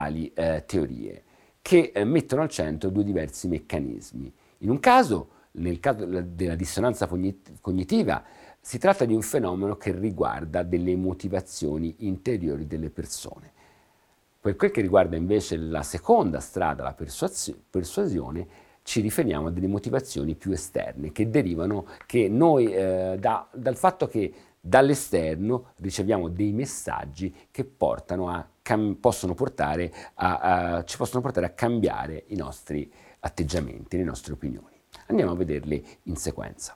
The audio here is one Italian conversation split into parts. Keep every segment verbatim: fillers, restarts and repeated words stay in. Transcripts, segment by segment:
eh, teorie che eh, mettono al centro due diversi meccanismi. In un caso, nel caso della dissonanza cognitiva, si tratta di un fenomeno che riguarda delle motivazioni interiori delle persone. Per quel che riguarda invece la seconda strada, la persuasione, ci riferiamo a delle motivazioni più esterne che derivano che noi eh, da, dal fatto che dall'esterno riceviamo dei messaggi che portano a, cam- possono portare a, a, ci possono portare a cambiare i nostri atteggiamenti, le nostre opinioni. Andiamo a vederli in sequenza.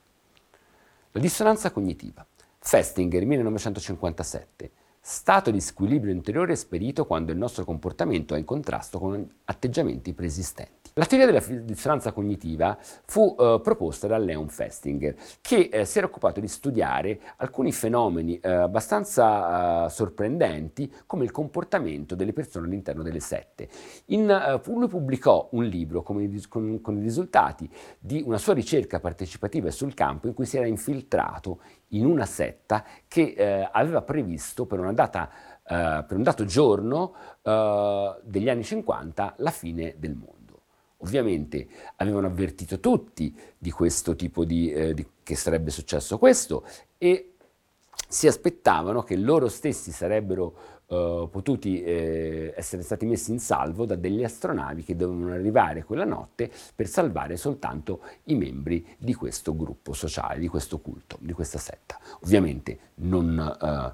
La dissonanza cognitiva. Festinger, millenovecentocinquantasette. Stato di squilibrio interiore esperito quando il nostro comportamento è in contrasto con atteggiamenti preesistenti. La teoria della dissonanza cognitiva fu eh, proposta da Leon Festinger, che eh, si era occupato di studiare alcuni fenomeni eh, abbastanza eh, sorprendenti, come il comportamento delle persone all'interno delle sette. In, eh, lui pubblicò un libro con, con, con i risultati di una sua ricerca partecipativa sul campo, in cui si era infiltrato in una setta che eh, aveva previsto per una data, eh, per un dato giorno eh, degli anni cinquanta la fine del mondo. Ovviamente avevano avvertito tutti di questo tipo di, eh, di che sarebbe successo questo, e si aspettavano che loro stessi sarebbero eh, potuti eh, essere stati messi in salvo da delle astronavi che dovevano arrivare quella notte per salvare soltanto i membri di questo gruppo sociale, di questo culto, di questa setta. Ovviamente non, eh,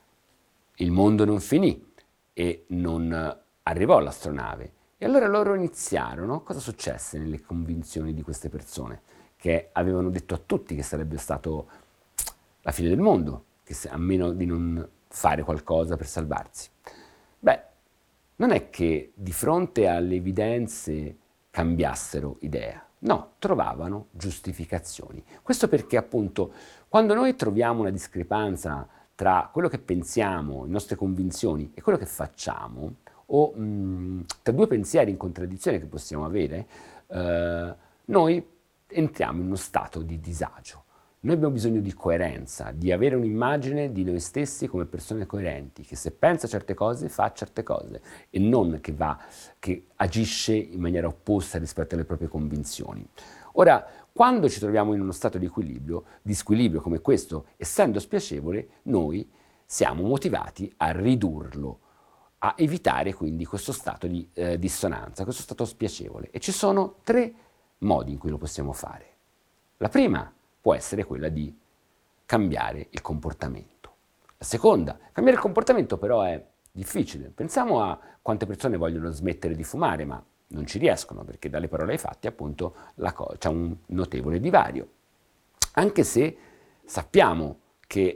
il mondo non finì e non arrivò l'astronave. E allora loro iniziarono. Cosa successe nelle convinzioni di queste persone? Che avevano detto a tutti che sarebbe stato la fine del mondo, che se, a meno di non fare qualcosa per salvarsi. Beh, non è che di fronte alle evidenze cambiassero idea. No, trovavano giustificazioni. Questo perché appunto quando noi troviamo una discrepanza tra quello che pensiamo, le nostre convinzioni e quello che facciamo, o mh, tra due pensieri in contraddizione che possiamo avere, eh, noi entriamo in uno stato di disagio. Noi abbiamo bisogno di coerenza, di avere un'immagine di noi stessi come persone coerenti, che se pensa certe cose fa certe cose, e non che, va, che agisce in maniera opposta rispetto alle proprie convinzioni. Ora, quando ci troviamo in uno stato di equilibrio, di squilibrio come questo, essendo spiacevole, noi siamo motivati a ridurlo, a evitare quindi questo stato di eh, dissonanza, questo stato spiacevole. E ci sono tre modi in cui lo possiamo fare. La prima può essere quella di cambiare il comportamento. La seconda, cambiare il comportamento però è difficile. Pensiamo a quante persone vogliono smettere di fumare, ma non ci riescono, perché dalle parole ai fatti appunto co- c'è un notevole divario. Anche se sappiamo che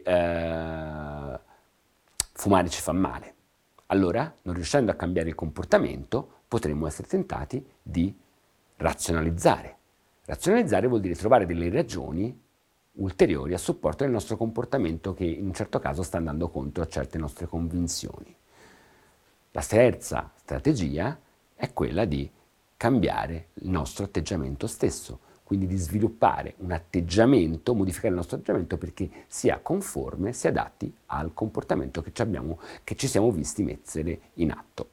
eh, fumare ci fa male. Allora, non riuscendo a cambiare il comportamento, potremmo essere tentati di razionalizzare. Razionalizzare vuol dire trovare delle ragioni ulteriori a supporto del nostro comportamento che in un certo caso sta andando contro a certe nostre convinzioni. La terza strategia è quella di cambiare il nostro atteggiamento stesso, quindi di sviluppare un atteggiamento, modificare il nostro atteggiamento perché sia conforme, si adatti al comportamento che ci, abbiamo, che ci siamo visti mettere in atto.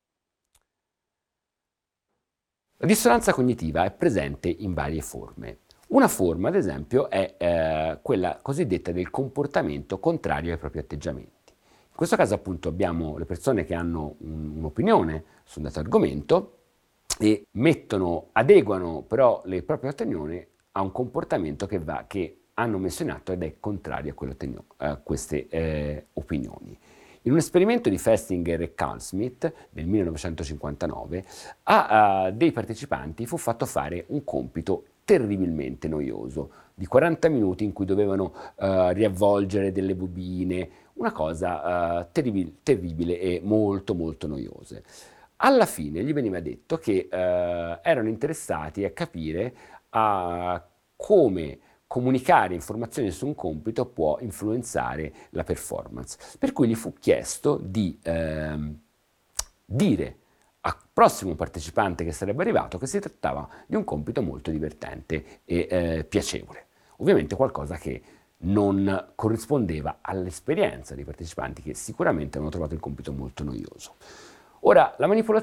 La dissonanza cognitiva è presente in varie forme. Una forma, ad esempio, è eh, quella cosiddetta del comportamento contrario ai propri atteggiamenti. In questo caso, appunto, abbiamo le persone che hanno un, un'opinione su un dato argomento e mettono, adeguano però le proprie opinioni a un comportamento che, va, che hanno messo in atto ed è contrario a, a queste eh, opinioni. In un esperimento di Festinger e Carl Smith del millenovecentocinquantanove a, a dei partecipanti fu fatto fare un compito terribilmente noioso di quaranta minuti in cui dovevano uh, riavvolgere delle bobine, una cosa uh, terribil- terribile e molto molto noiosa. Alla fine gli veniva detto che uh, erano interessati a capire a come comunicare informazioni su un compito può influenzare la performance. Per cui gli fu chiesto di ehm, dire al prossimo partecipante che sarebbe arrivato che si trattava di un compito molto divertente e eh, piacevole. Ovviamente qualcosa che non corrispondeva all'esperienza dei partecipanti, che sicuramente avevano trovato il compito molto noioso. Ora, la manipolazione